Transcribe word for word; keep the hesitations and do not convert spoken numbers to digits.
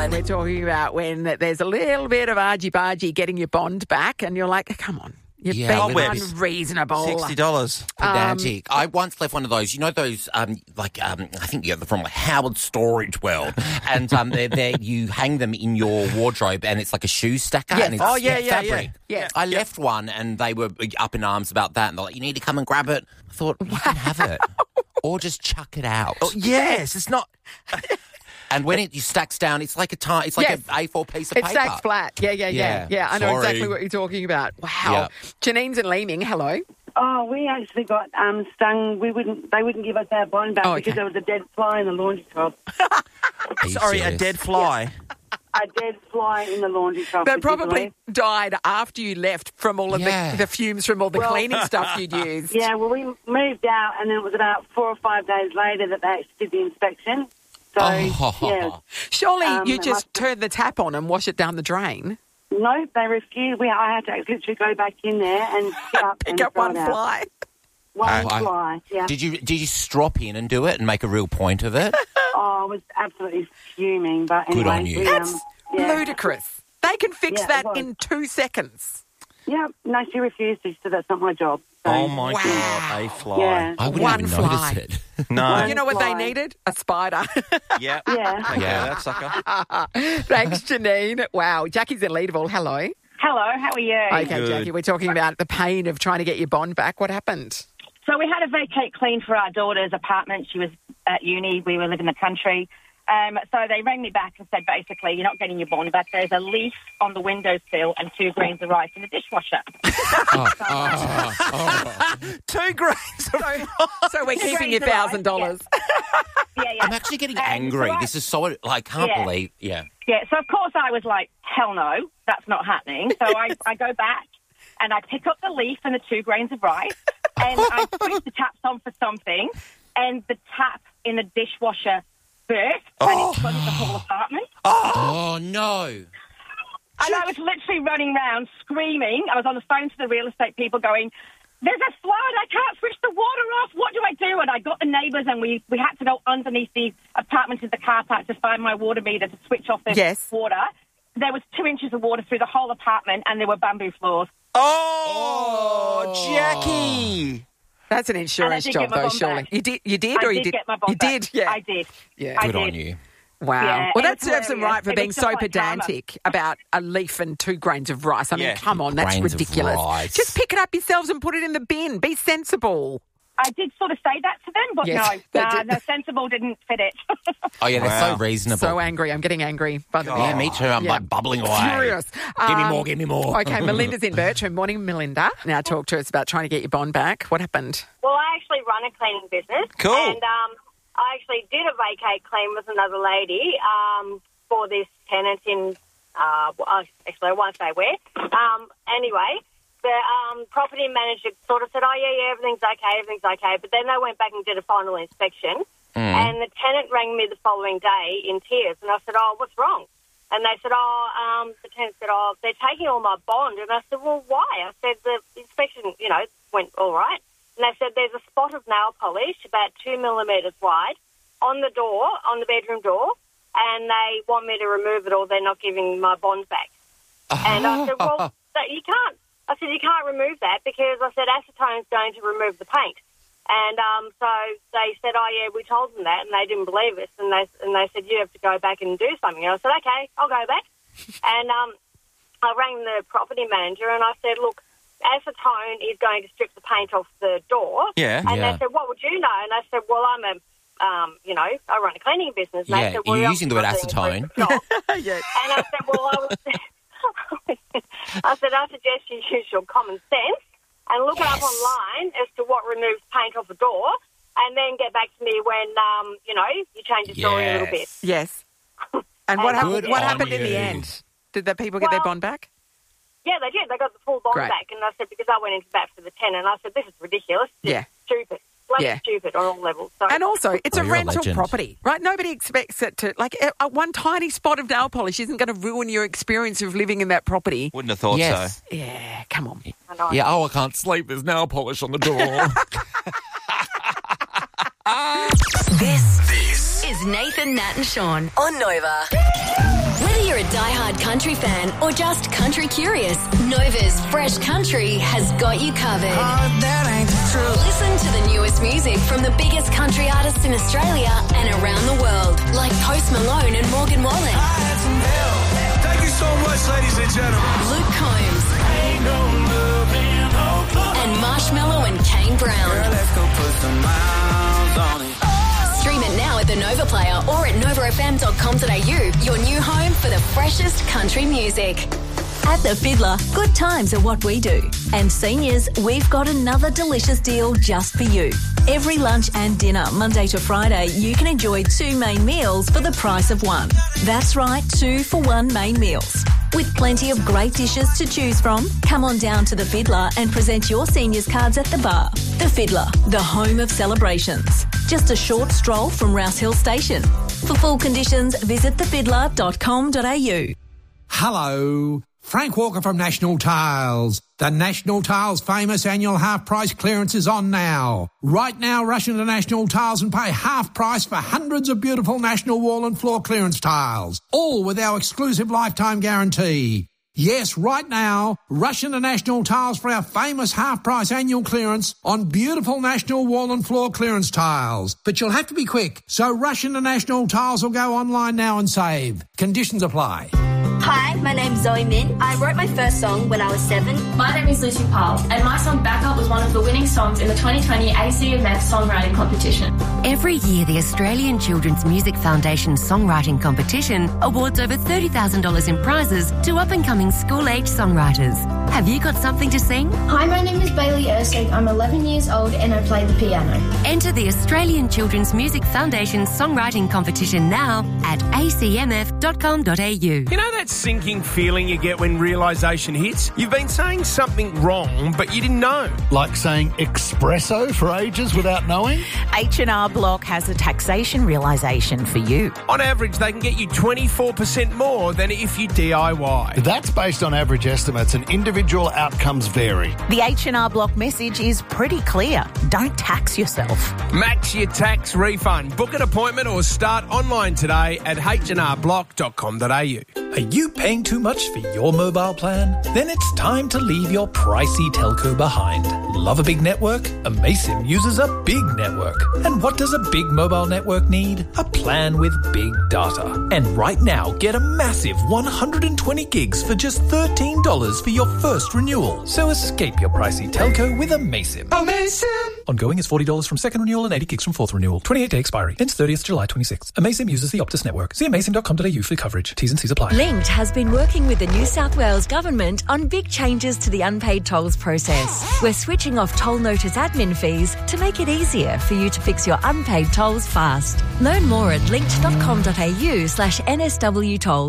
line. We're talking about when there's a little bit of argy-bargy getting your bond back and you're like, come on, you're Yeah, being with- unreasonable. Sixty dollars. Pedantic. I once left one of those, you know those, um, like, um, I think you're from like Howard Storage World, and um, they're, they're, you hang them in your wardrobe and it's like a shoe stacker. Yes. And it's Oh, yeah, yeah, fabric. yeah. Yeah. I left one and they were up in arms about that, and they're like, you need to come and grab it. I thought, you can have it. Or just chuck it out. Oh, yes, it's not. And when it stacks down, it's like a ti- it's like Yes. an A four piece of It paper. stacks flat. Yeah, yeah, yeah. Yeah. Yeah, I know Sorry. exactly what you're talking about. Wow. Yeah. Janine's in Leeming. Hello. Oh, we actually got um, stung. We wouldn't. They wouldn't give us our bond back Oh, okay. because there was a dead fly in the laundry shop. Are you Sorry, a serious? dead fly. A dead fly in the laundry shop. That would you probably believe? died after you left from all of Yeah. the, the fumes from all the Well- cleaning stuff you'd used. Yeah, well, we moved out, and then it was about four or five days later that they actually did the inspection. So, Oh. yeah. Surely Um, you it just must- turn the tap on and wash it down the drain. No, they refused. We, I had to literally go back in there and pick up, Pick and up throw one it out. fly. One Oh, I- fly, yeah. Did you did you strop in and do it and make a real point of it? Oh, I was absolutely fuming, but Good anyway. on you. we, That's um, yeah. ludicrous. They can fix Yeah, it that was. in two seconds. Yeah, no, she refused to. She said that's not my job. So, Oh, my Wow. God, a fly. Yeah. I wouldn't One even fly. notice it. No. You know what they fly. needed? A spider. Yeah. Yeah. Take care Yeah. of that sucker. Thanks, Janine. Wow. Jackie's in Leederville. Hello. Hello, how are you? Okay, Good. Jackie, we're talking about the pain of trying to get your bond back. What happened? So we had a vacate clean for our daughter's apartment. She was at uni. We were living in the country. Um, so they rang me back and said, basically, you're not getting your bond back. There's a leaf on the windowsill and two grains of rice in the dishwasher. Oh, oh, oh. Two grains of So we're keeping your Grains of rice, thousand dollars. Yeah, yeah. I'm actually getting Um, angry. so I- This is so, like, I can't Yeah. believe, yeah. Yeah, so of course I was like, hell no, that's not happening. So I, I go back and I pick up the leaf and the two grains of rice and I switch the taps on for something and the tap in the dishwasher burst and it flooded the whole apartment. Oh, no. And I was literally running around screaming. I was on the phone to the real estate people going, there's a flood, I can't switch the water off, what do I do? And I got the neighbours and we, we had to go underneath the apartment in the car park to find my water meter to switch off the Yes. water. There was two inches of water through the whole apartment and there were bamboo floors. Oh, Jackie. That's an insurance did job, get my though, bond surely. back. You did, you did, I or did you did? get my bond you back. did, yeah. I did. Yeah. I Good on did. you. Wow. Yeah, well, it that was serves them hilarious. right for It being was so just like karma. pedantic about a leaf and two grains of rice. I mean, Yeah. come on, that's Grains of ridiculous. rice. Just pick it up yourselves and put it in the bin. Be sensible. I did sort of say that to them, but Yes, no, they nah, did. no, sensible didn't fit it. Oh, yeah, they're Wow. so reasonable. So angry. I'm getting angry by the Yeah, me too. I'm Yeah. like bubbling away. Furious. Give me Um, more, give me more. Okay, Melinda's in Bertram. Morning, Melinda. Now talk to us about trying to get your bond back. What happened? Well, I actually run a cleaning business. Cool. And um, I actually did a vacate clean with another lady um, for this tenant in, uh, well, actually, I won't say where. Um, anyway, the um, property manager sort of said, oh, yeah, yeah, everything's okay, everything's okay. But then they went back and did a final inspection. And the tenant rang me the following day in tears. And I said, oh, what's wrong? And they said, oh, um, the tenant said, oh, they're taking all my bond. And I said, well, why? I said, the inspection, you know, went all right. And they said, there's a spot of nail polish about two millimetres wide on the door, on the bedroom door, and they want me to remove it or they're not giving my bond back. And I said, well, so you can't. I said, you can't remove that because I said acetone's going to remove the paint. And um, so they said, oh, yeah, we told them that, and they didn't believe us. And they and they said, you have to go back and do something. And I said, okay, I'll go back. And um, I rang the property manager, and I said, look, acetone is going to strip the paint off the door. Yeah. And Yeah. they said, what would you know? And I said, well, I'm a, um, you know, I run a cleaning business. And Yeah, they said, well, you're using the word obviously acetone. a job. Yes. And I said, well, I, was, I said, I suggest you use your common sense and look it up online as to what removes paint off a door and then get back to me when, um, you know, you change your story a little bit. Yes. And what, And hap- Good what on happened in the you. end? Did the people get their Well- bond back? Yeah, they did. They got the full bond Great. back. And I said, because I went into bat for the tenant, and I said, this is ridiculous. It's Yeah. stupid. Bloody Yeah. stupid on all levels. So, And also, it's Oh, a you're a rental legend. property, right? Nobody expects it to, like, a, a one tiny spot of nail polish isn't going to ruin your experience of living in that property. Wouldn't have thought Yes. so. Yeah, come on. I know. Yeah, oh, I can't sleep. There's nail polish on the door. This This is Nathan, Nat and Sean on Nova. you're a diehard country fan or just country curious, Nova's Fresh Country has got you covered. Oh, that ain't true. Listen to the newest music from the biggest country artists in Australia and around the world, like Post Malone and Morgan Wallen. I had some help. Thank you so much, ladies and gentlemen. Luke Combs. Ain't no moving, no clothes. And Marshmello and Kane Brown. Girl, let's go put some miles on it. Stream it now at the Nova Player or at nova f m dot com dot a u, your new home for the freshest country music. At The Fiddler, good times are what we do. And seniors, we've got another delicious deal just for you. Every lunch and dinner, Monday to Friday, you can enjoy two main meals for the price of one. That's right, two for one main meals. With plenty of great dishes to choose from, come on down to The Fiddler and present your seniors cards at the bar. The Fiddler, the home of celebrations. Just a short stroll from Rouse Hill Station. For full conditions, visit the fiddler dot com dot a u. Hello, Frank Walker from National Tiles. The National Tiles famous annual half-price clearance is on now. Right now, rush into National Tiles and pay half price for hundreds of beautiful National wall and floor clearance tiles, all with our exclusive lifetime guarantee. Yes, right now, rush into National Tiles for our famous half-price annual clearance on beautiful National wall and floor clearance tiles. But you'll have to be quick, so rush into National Tiles or go online now and save. Conditions apply. Hi, my name's Zoe Min. I wrote my first song when I was seven. My name is Lucy Powell, and my song Backup was one of the winning songs in the twenty twenty A C M F Songwriting Competition. Every year, the Australian Children's Music Foundation Songwriting Competition awards over thirty thousand dollars in prizes to up-and-coming school-age songwriters. Have you got something to sing? Hi, my name is Bailey Erskine. I'm eleven years old and I play the piano. Enter the Australian Children's Music Foundation Songwriting Competition now at a c m f dot com dot a u. You know that sinking feeling you get when realisation hits? You've been saying something wrong, but you didn't know. Like saying espresso for ages without knowing? H and R Block has a taxation realisation for you. On average, they can get you twenty-four percent more than if you D I Y. That's based on average estimates and individual outcomes vary. The H and R Block message is pretty clear. Don't tax yourself. Max your tax refund. Book an appointment or start online today at h and r block dot com dot a u. Are you paying too much for your mobile plan? Then it's time to leave your pricey telco behind. Love a big network? Amaysim uses a big network. And what does a big mobile network need? A plan with big data. And right now, get a massive one hundred twenty gigs for just thirteen dollars for your first renewal. So escape your pricey telco with Amaysim. Amaysim! Ongoing is forty dollars from second renewal and eighty gigs from fourth renewal. twenty-eight day expiry. Ends thirtieth July twenty-sixth. Amaysim uses the Optus network. See amaysim dot com dot a u for coverage. T's and C's apply. Linked has been working with the New South Wales Government on big changes to the unpaid tolls process. We're switching off toll notice admin fees to make it easier for you to fix your unpaid tolls fast. Learn more at linked dot com dot a u slash N S W tolls.